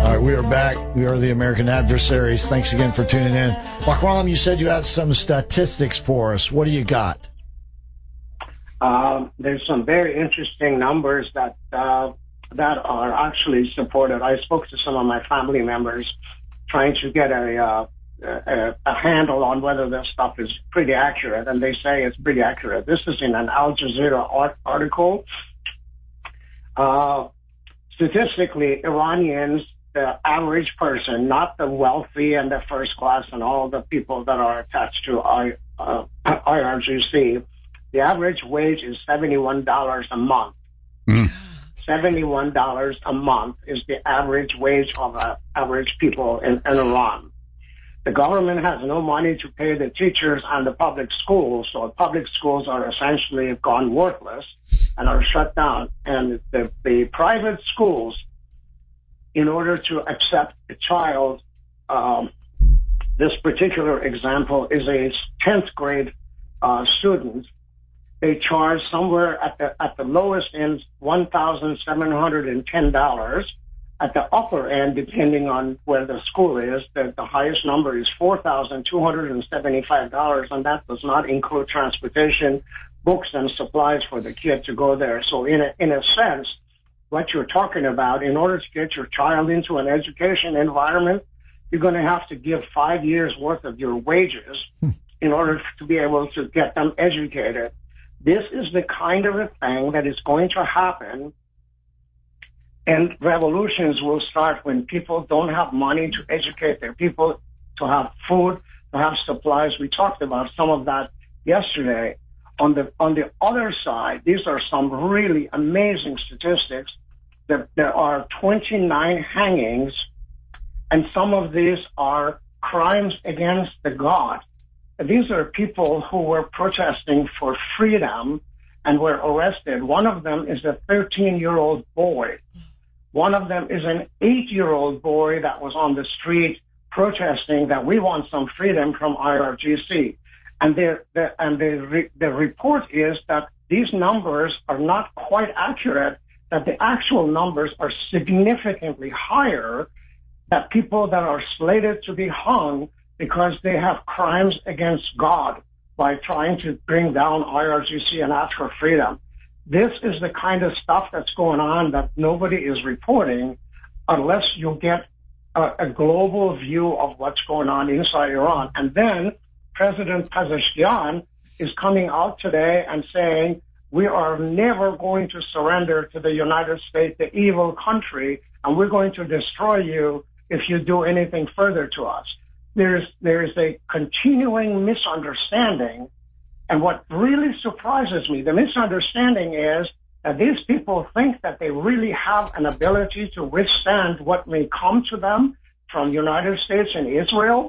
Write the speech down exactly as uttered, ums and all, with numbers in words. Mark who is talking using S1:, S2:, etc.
S1: All right, we are back. We are the American Adversaries. Thanks again for tuning in. Wakram, you said you had some statistics for us. What do you got?
S2: Um, there's some very interesting numbers that uh, that are actually supported. I spoke to some of my family members trying to get a, uh, a, a handle on whether this stuff is pretty accurate, and they say it's pretty accurate. This is in an Al Jazeera art article. Uh, statistically, Iranians, the average person, not the wealthy and the first class and all the people that are attached to I, uh, I R G C, the average wage is seventy-one dollars a month. Mm. seventy-one dollars a month is the average wage of uh, average people in, in Iran. The government has no money to pay the teachers and the public schools, so public schools are essentially gone worthless and are shut down. And the, the private schools, in order to accept a child, um, this particular example is a tenth grade uh, student. They charge somewhere at the at the lowest end one thousand seven hundred and ten dollars. At the upper end, depending on where the school is, the, the highest number is four thousand two hundred and seventy-five dollars, and that does not include transportation, books, and supplies for the kid to go there. So, in a in a sense, what you're talking about, in order to get your child into an education environment, you're going to have to give five years worth of your wages in order to be able to get them educated. This is the kind of a thing that is going to happen, and revolutions will start when people don't have money to educate their people, to have food, to have supplies. We talked about some of that yesterday. On the on the other side, these are some really amazing statistics. That there are twenty-nine hangings, and some of these are crimes against the God. These are people who were protesting for freedom and were arrested. One of them is a thirteen-year-old boy. One of them is an eight-year-old boy that was on the street protesting that we want some freedom from I R G C. And the, the, and the, re, the report is that these numbers are not quite accurate, that the actual numbers are significantly higher, that people that are slated to be hung because they have crimes against God by trying to bring down I R G C and ask for freedom. This is the kind of stuff that's going on that nobody is reporting unless you get a, a global view of what's going on inside Iran. And then President Pezeshkian is coming out today and saying, we are never going to surrender to the United States, the evil country, and we're going to destroy you if you do anything further to us. There's, there is a continuing misunderstanding. And what really surprises me, the misunderstanding is that these people think that they really have an ability to withstand what may come to them from United States and Israel.